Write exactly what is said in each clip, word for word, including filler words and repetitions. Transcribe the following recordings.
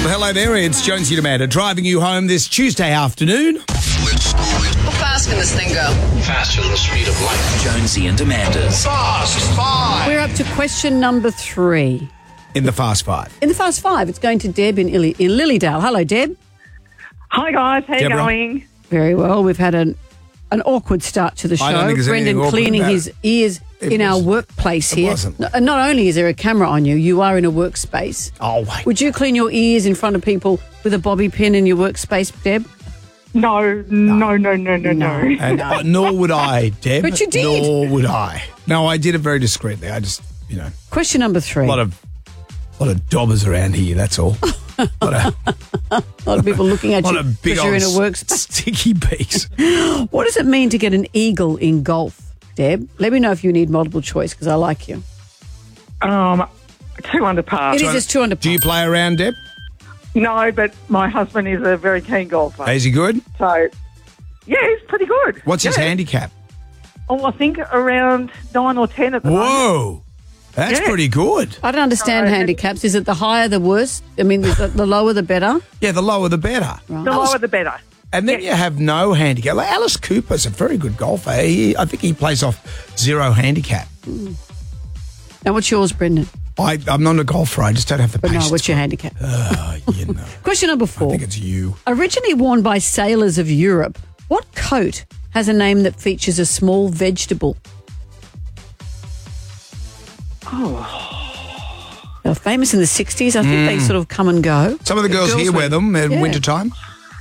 hello there. It's Jonesy and Amanda driving you home this Tuesday afternoon. How fast can this thing go? Faster than the speed of light. Jonesy and Amanda's Fast Five. We're up to question number three. In the Fast Five. In the Fast Five, it's going to Deb in, Illy, in Lilydale. Hello, Deb. Hi guys, how you Deborah. going? Very well. We've had an an awkward start to the show. I don't think there's anything Brendan awkward cleaning about his it. ears It in our was- workplace it here. wasn't. N- Not only is there a camera on you, you are in a workspace. Oh, wait. Would you clean your ears in front of people with a bobby pin in your workspace, Deb? No, no, no, no, no, no. And uh, nor would I, Deb. But you did. Nor would I. No, I did it very discreetly. I just, you know, Question number three. a lot of, a lot of dobbers around here, that's all. a lot of, A lot of people looking at lot you of big because you're in a old workspace. sticky beaks. What does it mean to get an eagle in golf, Deb? Let me know if you need multiple choice because I like you. Um, two under par. It is just two under par. Do you play around, Deb? No, but my husband is a very keen golfer. Is he good? So, yeah, he's pretty good. What's his Yeah. handicap? Oh, I think around nine or ten at the moment. Whoa. That's Yeah. pretty good. I don't understand No, handicaps. Is it the higher the worse? I mean, the, the lower the better? Yeah, the lower the better. The lower the better. And then you have no handicap. Like Alice Cooper's a very good golfer. He, I think he plays off zero handicap. And what's yours, Brendan? I, I'm not a golfer. I just don't have the But no, patience. what's your handicap? Oh, you know. Question number I four. think it's you. Originally worn by sailors of Europe, what coat has a name that features a small vegetable? Oh. They were famous in the sixties. I think they sort of come and go. Some of the girls, here wear them in Yeah. wintertime.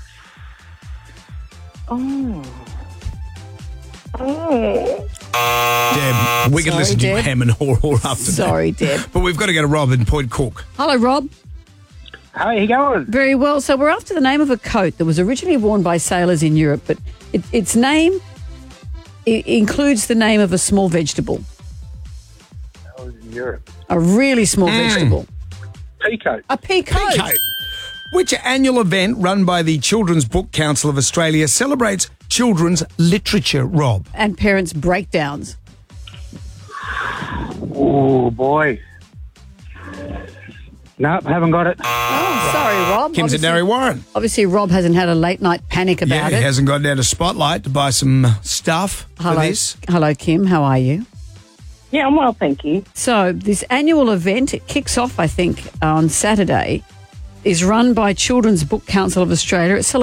Oh. Oh. Deb, we can Sorry, listen to you Deb. ham and haw all afternoon. Sorry, Deb. But we've got to go to Rob in Point Cook. Hello, Rob. How you going? Very well. So we're after the name of a coat that was originally worn by sailors in Europe, but it, its name i includes the name of a small vegetable, I was in Europe. a really small vegetable. Peacoat. A pea coat. Okay. Which annual event run by the Children's Book Council of Australia celebrates children's literature, Rob? And parents' breakdowns. Oh, boy. Nope, haven't got it. Oh, sorry, Rob. Kim's at Obviously- Narry Warren. Obviously, Rob hasn't had a late night panic Yeah, about he it. hasn't gone down to Spotlight to buy some stuff Hello, for this. hello, Kim. How are you? Yeah, I'm well, thank you. So this annual event, it kicks off, I think, on Saturday, is run by Children's Book Council of Australia. It